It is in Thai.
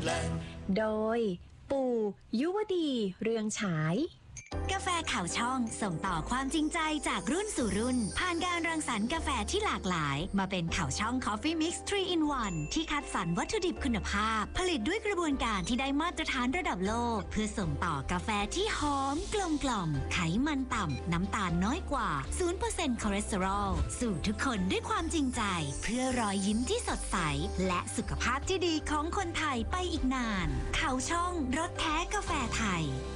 โดยปู่ยุวดีเรืองฉายกาแฟข่าวช่องส่งต่อความจริงใจจากรุ่นสู่รุ่นผ่านการรังสรรค์กาแฟที่หลากหลายมาเป็นข่าวช่อง Coffee Mix 3 in 1 ที่คัดสรรวัตถุดิบคุณภาพผลิตด้วยกระบวนการที่ได้มาตรฐานระดับโลกเพื่อส่งต่อกาแฟที่หอมกลมกล่อมไขมันต่ำน้ำตาลน้อยกว่า 0% คอเลสเตอรอลสู่ทุกคนด้วยความจริงใจเพื่อรอยยิ้มที่สดใสและสุขภาพที่ดีของคนไทยไปอีกนานข่าวช่องรสแท้กาแฟไทย